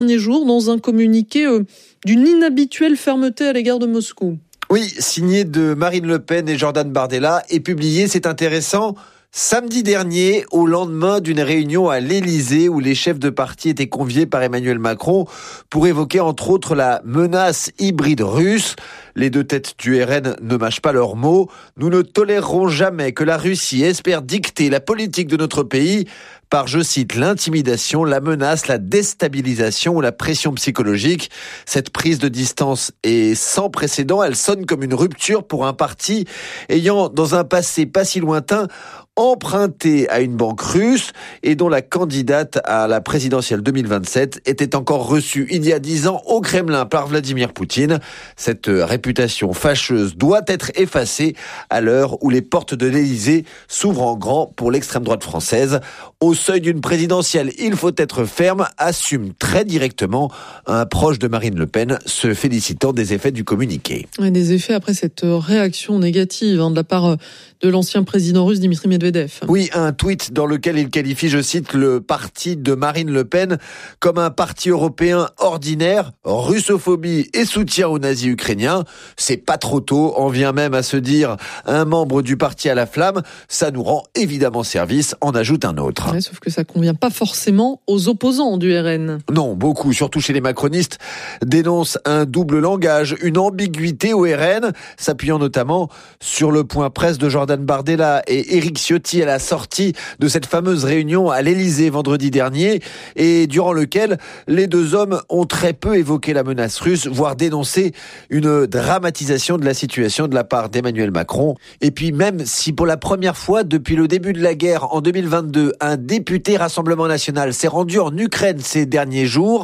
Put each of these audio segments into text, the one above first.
Dernier jour, dans un communiqué d'une inhabituelle fermeté à l'égard de Moscou. Oui, signé de Marine Le Pen et Jordan Bardella et publié, c'est intéressant, samedi dernier, au lendemain d'une réunion à l'Élysée où les chefs de parti étaient conviés par Emmanuel Macron pour évoquer entre autres la menace hybride russe. Les deux têtes du RN ne mâchent pas leurs mots. Nous ne tolérerons jamais que la Russie espère dicter la politique de notre pays par, je cite, l'intimidation, la menace, la déstabilisation ou la pression psychologique. Cette prise de distance est sans précédent. Elle sonne comme une rupture pour un parti ayant, dans un passé pas si lointain, emprunté à une banque russe et dont la candidate à la présidentielle 2027 était encore reçue il y a 10 ans au Kremlin par Vladimir Poutine. Cette réputation fâcheuse doit être effacée à l'heure où les portes de l'Élysée s'ouvrent en grand pour l'extrême droite française. Au seuil d'une présidentielle, il faut être ferme, assume très directement un proche de Marine Le Pen, se félicitant des effets du communiqué. Et des effets après cette réaction négative de la part de l'ancien président russe Dimitri Medvedev. Oui, un tweet dans lequel il qualifie, je cite, le parti de Marine Le Pen comme un parti européen ordinaire, russophobie et soutien aux nazis ukrainiens. C'est pas trop tôt, on vient même à se dire un membre du parti à la flamme. Ça nous rend évidemment service, en ajoute un autre. Ouais, sauf que ça convient pas forcément aux opposants du RN. Non, beaucoup, surtout chez les macronistes, dénoncent un double langage, une ambiguïté au RN, s'appuyant notamment sur le point presse de Jordan Bardella et Éric Ciotti à la sortie de cette fameuse réunion à l'Élysée vendredi dernier, et durant lequel les deux hommes ont très peu évoqué la menace russe, voire dénoncé une dramatisation de la situation de la part d'Emmanuel Macron. Et puis même si pour la première fois depuis le début de la guerre en 2022, un député Rassemblement National s'est rendu en Ukraine ces derniers jours,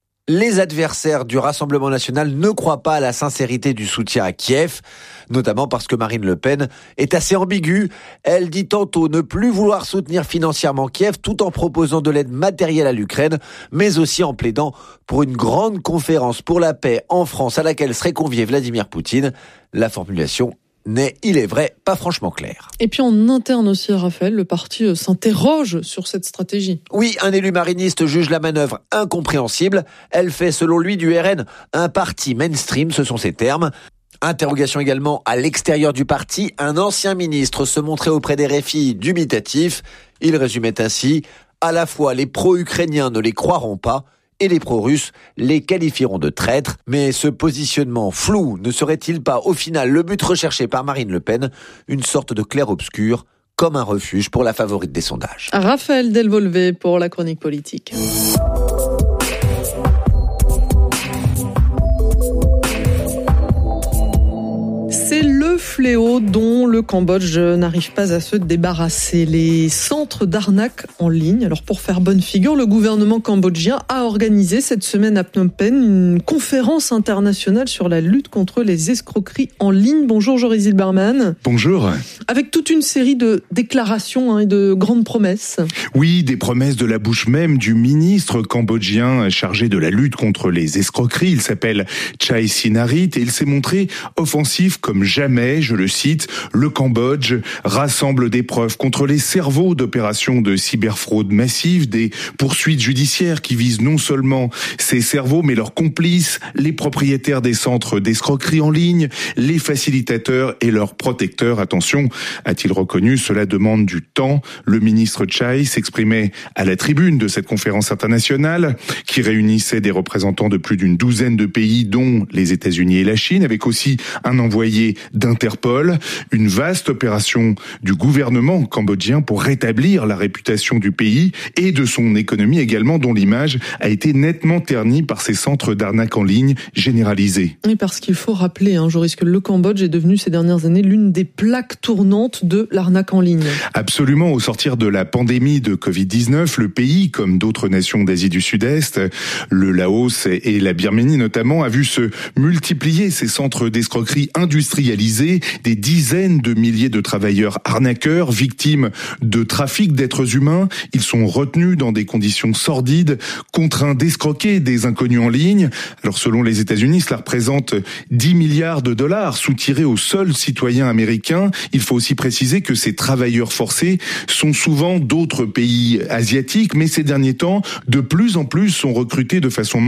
les adversaires du Rassemblement National ne croient pas à la sincérité du soutien à Kiev, notamment parce que Marine Le Pen est assez ambiguë. Elle dit tantôt ne plus vouloir soutenir financièrement Kiev tout en proposant de l'aide matérielle à l'Ukraine, mais aussi en plaidant pour une grande conférence pour la paix en France à laquelle serait convié Vladimir Poutine. La formulation n'est, il est vrai, pas franchement clair. Et puis en interne aussi, Raphaël, le parti s'interroge sur cette stratégie. Oui, un élu mariniste juge la manœuvre incompréhensible. Elle fait, selon lui, du RN un parti mainstream, ce sont ses termes. Interrogation également à l'extérieur du parti. Un ancien ministre se montrait auprès des RFI dubitatif. Il résumait ainsi, à la fois les pro-ukrainiens ne les croiront pas, et les pro-russes les qualifieront de traîtres. Mais ce positionnement flou ne serait-il pas au final le but recherché par Marine Le Pen, une sorte de clair-obscur, comme un refuge pour la favorite des sondages. Raphaël Delvolvé pour la chronique politique. C'est le fléau dont le Cambodge n'arrive pas à se débarrasser, les centres d'arnaque en ligne. Alors pour faire bonne figure, le gouvernement cambodgien a organisé cette semaine à Phnom Penh une conférence internationale sur la lutte contre les escroqueries en ligne. Bonjour Joris Zilberman. Bonjour. Avec toute une série de déclarations et de grandes promesses. Oui, des promesses de la bouche même du ministre cambodgien chargé de la lutte contre les escroqueries. Il s'appelle Chai Sinarit et il s'est montré offensif comme jamais, je le cite, le Cambodge rassemble des preuves contre les cerveaux d'opérations de cyberfraude massive, des poursuites judiciaires qui visent non seulement ces cerveaux, mais leurs complices, les propriétaires des centres d'escroquerie en ligne, les facilitateurs et leurs protecteurs. Attention, a-t-il reconnu, cela demande du temps. Le ministre Chai s'exprimait à la tribune de cette conférence internationale qui réunissait des représentants de plus d'une douzaine de pays, dont les États-Unis et la Chine, avec aussi un envoyé d'Interpol, une vaste opération du gouvernement cambodgien pour rétablir la réputation du pays et de son économie également, dont l'image a été nettement ternie par ces centres d'arnaque en ligne généralisés. Oui, parce qu'il faut rappeler, Joris, que le Cambodge est devenu ces dernières années l'une des plaques tournantes de l'arnaque en ligne. Absolument, au sortir de la pandémie de Covid-19, le pays, comme d'autres nations d'Asie du Sud-Est, le Laos et la Birmanie notamment, a vu se multiplier ces centres d'escroquerie industrialisés, des dizaines de milliers de travailleurs arnaqueurs, victimes de trafic d'êtres humains. Ils sont retenus dans des conditions sordides, contraints d'escroquer des inconnus en ligne. Alors selon les États-Unis, cela représente 10 milliards de dollars soutirés aux seuls citoyens américains. Il faut aussi préciser que ces travailleurs forcés sont souvent d'autres pays asiatiques, mais ces derniers temps, de plus en plus sont recrutés de façon